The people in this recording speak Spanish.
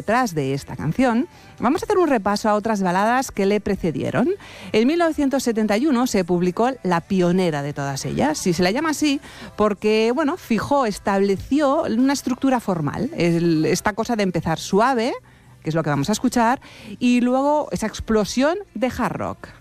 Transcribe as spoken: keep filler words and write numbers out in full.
detrás de esta canción, vamos a hacer un repaso a otras baladas que le precedieron. En mil novecientos setenta y uno se publicó la pionera de todas ellas, y se la llama así porque, bueno, fijó, estableció una estructura formal, el, esta cosa de empezar suave, que es lo que vamos a escuchar, y luego esa explosión de hard rock.